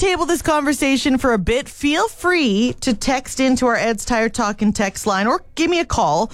table this conversation for a bit. Feel free to text into our Ed's Tire Talkin' text line or give me a call,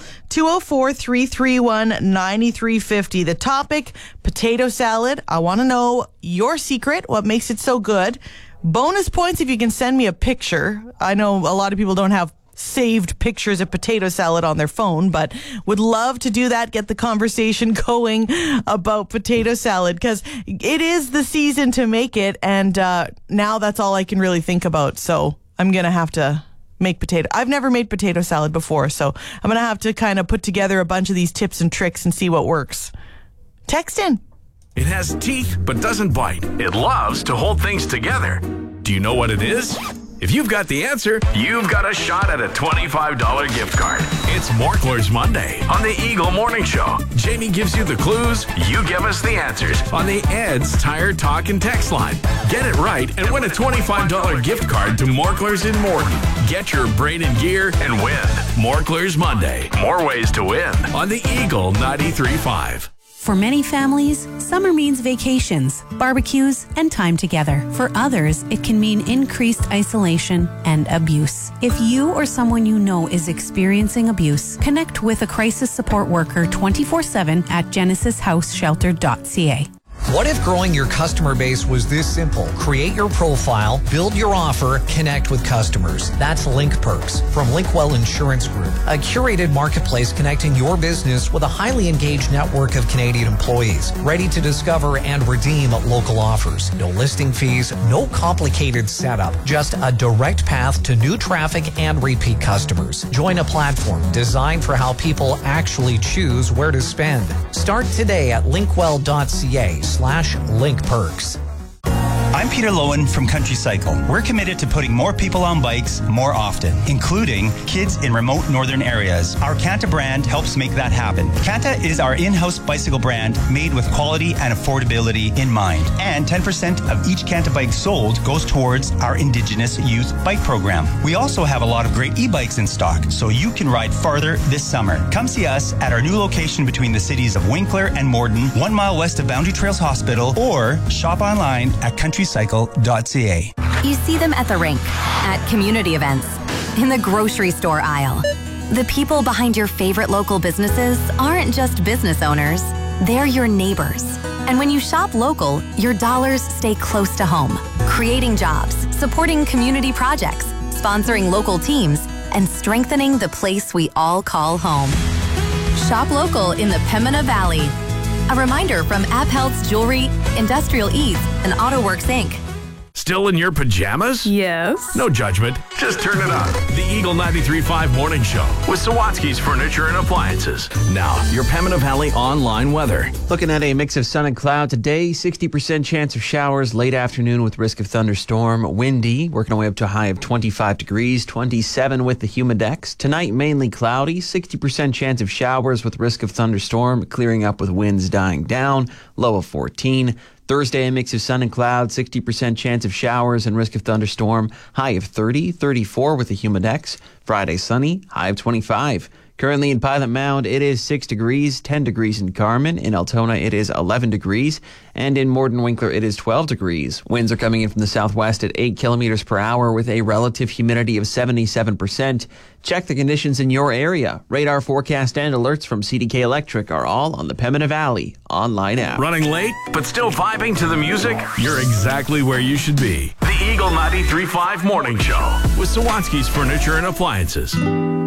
204-331-9350. The topic, potato salad. I want to know your secret, what makes it so good. Bonus points if you can send me a picture. I know a lot of people don't have saved pictures of potato salad on their phone, but would love to do that, get the conversation going about potato salad, because it is the season to make it, and now that's all I can really think about, so I'm going to have to make potato. I've never made potato salad before, so I'm going to have to kind of put together a bunch of these tips and tricks and see what works. Text in. It has teeth but doesn't bite. It loves to hold things together. Do you know what it is? If you've got the answer, you've got a shot at a $25 gift card. It's Morkler's Monday on the Eagle Morning Show. Jamie gives you the clues, you give us the answers on the Ed's Tire Talkin' text line. Get it right and win a $25 gift card to Morkler's in Morden. Get your Braden gear and win. Morkler's Monday. More ways to win on the Eagle 93.5. For many families, summer means vacations, barbecues, and time together. For others, it can mean increased isolation and abuse. If you or someone you know is experiencing abuse, connect with a crisis support worker 24/7 at genesishouseshelter.ca. What if growing your customer base was this simple? Create your profile, build your offer, connect with customers. That's Link Perks from Linkwell Insurance Group, a curated marketplace connecting your business with a highly engaged network of Canadian employees, ready to discover and redeem local offers. No listing fees, no complicated setup, just a direct path to new traffic and repeat customers. Join a platform designed for how people actually choose where to spend. Start today at linkwell.ca/linkperks. I'm Peter Lowen from Country Cycle. We're committed to putting more people on bikes more often, including kids in remote northern areas. Our Canta brand helps make that happen. Canta is our in-house bicycle brand made with quality and affordability in mind. And 10% of each Canta bike sold goes towards our Indigenous Youth Bike Program. We also have a lot of great e-bikes in stock, so you can ride farther this summer. Come see us at our new location between the cities of Winkler and Morden, 1 mile west of Boundary Trails Hospital, or shop online at countrycycle.ca. You see them at the rink, at community events, in the grocery store aisle. The people behind your favorite local businesses aren't just business owners, they're your neighbors. And when you shop local, your dollars stay close to home, creating jobs, supporting community projects, sponsoring local teams, and strengthening the place we all call home. Shop local in the Pembina Valley. A reminder from AppHealth's Jewelry, Industrial Ease, and AutoWorks Inc. Still in your pajamas? Yes. No judgment. Just turn it on. The Eagle 93.5 Morning Show with Sawatsky's Furniture and Appliances. Now, your Pembina Valley online weather. Looking at a mix of sun and cloud today, 60% chance of showers late afternoon with risk of thunderstorm. Windy, working our way up to a high of 25 degrees, 27 with the humidex. Tonight, mainly cloudy, 60% chance of showers with risk of thunderstorm, clearing up with winds dying down, low of 14. Thursday, a mix of sun and cloud, 60% chance of showers and risk of thunderstorm, high of 30, 34 with the humidex. Friday, sunny, high of 25. Currently in Pilot Mound, it is 6 degrees, 10 degrees in Carman. In Altona, it is 11 degrees. And in Morden Winkler, it is 12 degrees. Winds are coming in from the southwest at 8 kilometers per hour with a relative humidity of 77%. Check the conditions in your area. Radar forecast and alerts from CDK Electric are all on the Pembina Valley online app. Running late, but still vibing to the music? You're exactly where you should be. The Eagle 93.5 Morning Show with Sawatsky's Furniture and Appliances.